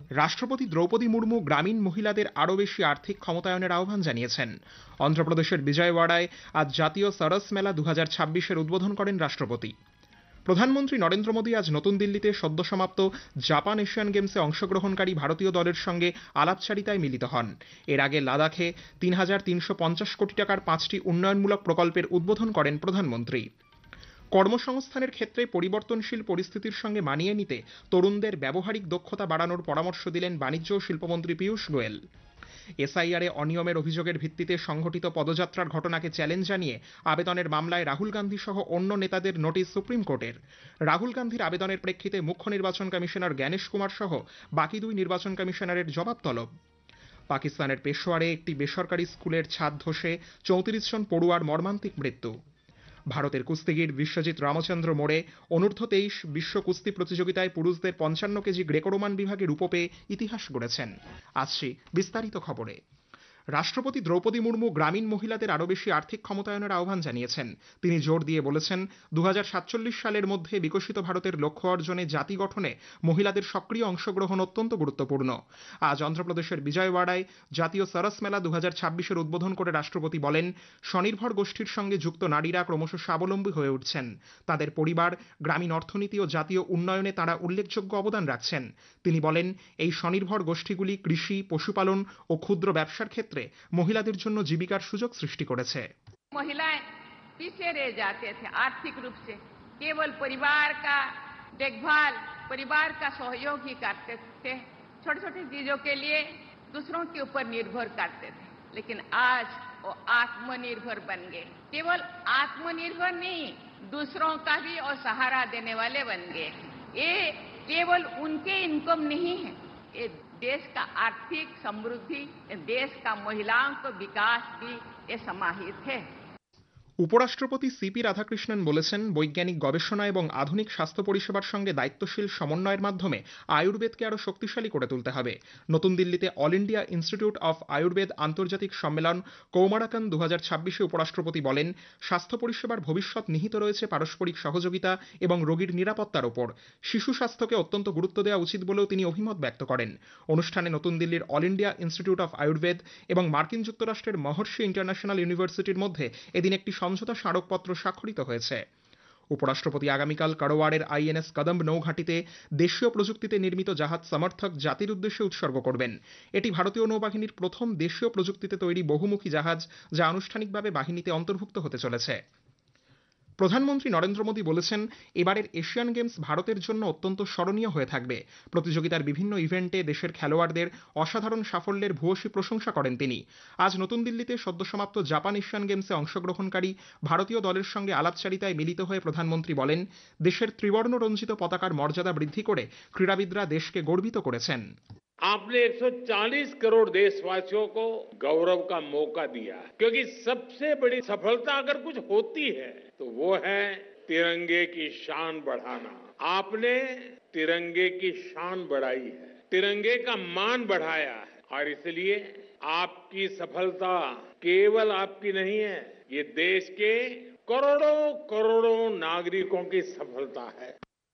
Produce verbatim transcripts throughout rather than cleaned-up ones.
রাষ্ট্রপতি দ্রৌপদী মুর্মু গ্রামীণ মহিলাদের আরও বেশি আর্থিক ক্ষমতায়নের আহ্বান জানিয়েছেন। অন্ধ্রপ্রদেশের বিজয়ওয়াড়ায় আজ জাতীয় সরস মেলা দু হাজার ছাব্বিশের উদ্বোধন করেন রাষ্ট্রপতি। প্রধানমন্ত্রী নরেন্দ্র মোদী আজ নতুন দিল্লিতে সদ্য সমাপ্ত জাপান এশিয়ান গেমসে অংশগ্রহণকারী ভারতীয় দলের সঙ্গে আলাপচারিতায় মিলিত হন। এর আগে লাদাখে তিন হাজার তিনশো পঞ্চাশ কোটি টাকার পাঁচটি উন্নয়নমূলক প্রকল্পের উদ্বোধন করেন প্রধানমন্ত্রী। কর্মসংস্থানের ক্ষেত্রে পরিবর্তনশীল পরিস্থিতির সঙ্গে মানিয়ে নিতে তরুণদের ব্যবহারিক দক্ষতা বাড়ানোর পরামর্শ দিলেন বাণিজ্য ও শিল্পমন্ত্রী পীযূষ গোয়েল। এসআইআরে অনিয়মের অভিযোগের ভিত্তিতে সংঘটিত পদযাত্রার ঘটনাকে চ্যালেঞ্জ জানিয়ে আবেদনের মামলায় রাহুল গান্ধী সহ অন্য নেতাদের নোটিশ সুপ্রিম কোর্টের। রাহুল গান্ধীর আবেদনের প্রেক্ষিতে মুখ্য নির্বাচন কমিশনার জ্ঞানেশ কুমার সহ বাকি দুই নির্বাচন কমিশনারের জবাব তলব। পাকিস্তানের পেশোয়ারে একটি বেসরকারি স্কুলের ছাদ ধসে চৌত্রিশ জন পড়ুয়ার মর্মান্তিক মৃত্যু। ভারতের কুস্তিগির বিশ্বজিৎ রামচন্দ্র মোড়ে অনূর্ধ্ব তেইশ বিশ্ব কুস্তি প্রতিযোগিতায় পুরুষদের পঞ্চান্ন কেজি গ্রেকো রোমান বিভাগে রূপো পেয়ে ইতিহাস গড়েছেন। আসছি বিস্তারিত খবরে। রাষ্ট্রপতি দ্রৌপদী মুর্মু গ্রামীণ মহিলাদের আরও বেশি আর্থিক ক্ষমতায়নের আহ্বান জানিয়েছেন। তিনি জোর দিয়ে বলেছেন, দু হাজার সাতচল্লিশ সালের মধ্যে বিকশিত ভারতের লক্ষ্য অর্জনে জাতি গঠনে মহিলাদের সক্রিয় অংশগ্রহণ অত্যন্ত গুরুত্বপূর্ণ। আজ অন্ধ্রপ্রদেশের বিজয়ওয়াড়ায় জাতীয় সরস মেলা দু হাজার ছাব্বিশের উদ্বোধন করে রাষ্ট্রপতি বলেন, স্বনির্ভর গোষ্ঠীর সঙ্গে যুক্ত নারীরা ক্রমশ স্বাবলম্বী হয়ে উঠছেন। তাদের পরিবার, গ্রামীণ অর্থনীতি ও জাতীয় উন্নয়নে তারা উল্লেখযোগ্য অবদান রাখছেন। তিনি বলেন, এই স্বনির্ভর গোষ্ঠীগুলি কৃষি, পশুপালন ও ক্ষুদ্র ব্যবসার ক্ষেত্রে মহিলাদের জন্য জীবিকার সুযোগ সৃষ্টি করেছে। महिलाएं पीछे रह जाते थे आर्थिक रूप से, केवल परिवार का देखभाल, परिवार का सहयोग ही करते थे, छोटी छोटी चीजों के लिए दूसरों के ऊपर निर्भर करते थे। लेकिन आज वो आत्मनिर्भर बन गए। केवल आत्मनिर्भर नहीं, दूसरों का भी और सहारा देने वाले बन गए। ये केवल उनके इनकम नहीं है, ये देश का आर्थिक समृद्धि, देश का महिलाओं का विकास भी ये समाहित है। উপরাষ্ট্রপতি সিপি রাধাকৃষ্ণন বলেছেন, বৈজ্ঞানিক গবেষণা এবং আধুনিক স্বাস্থ্য পরিষেবার সঙ্গে দায়িত্বশীল সমন্বয়ের মাধ্যমে আয়ুর্বেদকে আরও শক্তিশালী করে তুলতে হবে। নতুন দিল্লিতে all India institute of Ayurveda আন্তর্জাতিক সম্মেলন কৌমারাকান দু হাজার ছাব্বিশে উপরাষ্ট্রপতি বলেন, স্বাস্থ্য পরিষেবার ভবিষ্যৎ নিহিত রয়েছে পারস্পরিক সহযোগিতা এবং রোগীর নিরাপত্তার ওপর। শিশু স্বাস্থ্যকে অত্যন্ত গুরুত্ব দেওয়া উচিত বলেও তিনি অভিমত ব্যক্ত করেন। অনুষ্ঠানে নতুন দিল্লির all India institute of Ayurveda এবং মার্কিন যুক্তরাষ্ট্রের মহর্ষি ইন্টারন্যাশনাল ইউনিভার্সিটির মধ্যে এদিন একটি সমঝোতা স্মারকপত্র স্বাক্ষরিত হয়েছে। উপরাষ্ট্রপতি আগামীকাল কারওয়াড়ের আইএনএস কদম্ব নৌঘাটিতে দেশীয় প্রযুক্তিতে নির্মিত জাহাজ সমর্থক জাতির উদ্দেশ্যে উৎসর্গ করবেন। এটি ভারতীয় নৌবাহিনীর প্রথম দেশীয় প্রযুক্তিতে তৈরি বহুমুখী জাহাজ, যা আনুষ্ঠানিকভাবে বাহিনীতে অন্তর্ভুক্ত হতে চলেছে। প্রধানমন্ত্রী নরেন্দ্র মোদী বলেছেন, এবারের এশিয়ান গেমস ভারতের জন্য অত্যন্ত স্মরণীয় হয়ে থাকবে। প্রতিযোগিতার বিভিন্ন ইভেন্টে দেশের খেলোয়াড়দের অসাধারণ সাফল্যের ভূয়সী প্রশংসা করেন তিনি। আজ নতুন দিল্লিতে সদ্য সমাপ্ত জাপান এশিয়ান গেমসে অংশগ্রহণকারী ভারতীয় দলের সঙ্গে আলাপচারিতায় মিলিত হয়ে প্রধানমন্ত্রী বলেন, দেশের ত্রিবর্ণ রঞ্জিত পতাকার মর্যাদা বৃদ্ধি করে ক্রীড়াবিদরা দেশকে গর্বিত করেছেন। आपने एक सौ चालीस करोड़ देशवासियों को गौरव का मौका दिया, क्योंकि सबसे बड़ी सफलता अगर कुछ होती है तो वो है तिरंगे की शान बढ़ाना। आपने तिरंगे की शान बढ़ाई है, तिरंगे का मान बढ़ाया है, और इसलिए आपकी सफलता केवल आपकी नहीं है, ये देश के करोड़ों करोड़ों नागरिकों की सफलता है।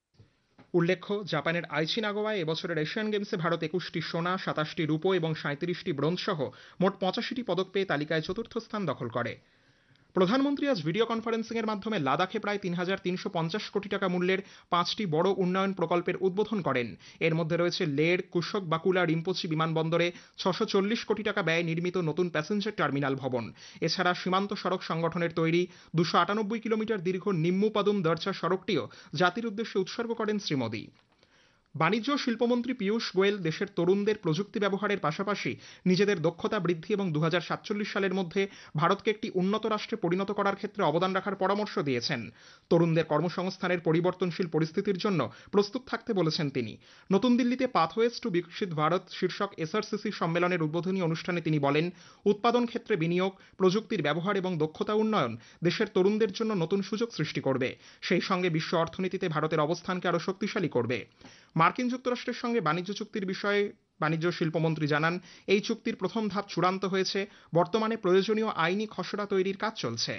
উল্লেখ্য, জাপানের আইচি নাগোয়ায় এবছরের এশিয়ান গেমসে ভারত একুশটি সোনা, সাতাশটি রূপো এবং সাঁত্রিশটি ব্রোঞ্জ সহ মোট পঁচাশিটি পদক পেয়ে তালিকায় চতুর্থ স্থান দখল করে। প্রধানমন্ত্রী আজ ভিডিও কনফারেন্সিং এর মাধ্যমে লাদাখে প্রায় তিন হাজার তিনশো পঞ্চাশ কোটি টাকা মূল্যের পাঁচটি বড় উন্নয়ন প্রকল্পের উদ্বোধন করেন। এর মধ্যে রয়েছে লের কুশক বাকুলা রিম্পোচি বিমানবন্দরে ছশো চল্লিশ কোটি টাকা ব্যয়ে নির্মিত নতুন প্যাসেঞ্জার টার্মিনাল ভবন। এছাড়া সীমান্ত সড়ক সংগঠনের তৈরি দুশো আটানব্বই কিলোমিটার দীর্ঘ নিম্মুপাদুম দরচা সড়কটিও জাতির উদ্দেশ্যে উৎসর্গ করেন শ্রী মোদী। বাণিজ্য ও শিল্পমন্ত্রী পীযূষ গোয়েল দেশের তরুণদের প্রযুক্তি ব্যবহারের পাশাপাশি নিজেদের দক্ষতা বৃদ্ধি এবং দু হাজার সাতচল্লিশ সালের মধ্যে ভারতকে একটি উন্নত রাষ্ট্রে পরিণত করার ক্ষেত্রে অবদান রাখার পরামর্শ দিয়েছেন। তরুণদের কর্মসংস্থানের পরিবর্তনশীল পরিস্থিতির জন্য প্রস্তুত থাকতে বলেছেন তিনি। নতুন দিল্লিতে পাথওয়েজ টু বিকশিত ভারত শীর্ষক এসআরসিসি সম্মেলনের উদ্বোধনী অনুষ্ঠানে তিনি বলেন, উৎপাদন ক্ষেত্রে বিনিয়োগ, প্রযুক্তির ব্যবহার এবং দক্ষতা উন্নয়ন দেশের তরুণদের জন্য নতুন সুযোগ সৃষ্টি করবে, সেই সঙ্গে বিশ্ব অর্থনীতিতে ভারতের অবস্থানকে আরও শক্তিশালী করবে। মার্কিন যুক্তরাষ্ট্রের সঙ্গে বাণিজ্য চুক্তির বিষয়ে বাণিজ্য শিল্পমন্ত্রী জানান, এই চুক্তির প্রথম ধাপ চূড়ান্ত হয়েছে, বর্তমানে প্রয়োজনীয় আইনি খসড়া তৈরির কাজ চলছে।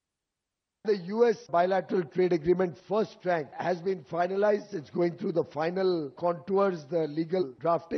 The U S bilateral trade agreement first tranche has been finalized. It's going through the final contours, the legal drafting.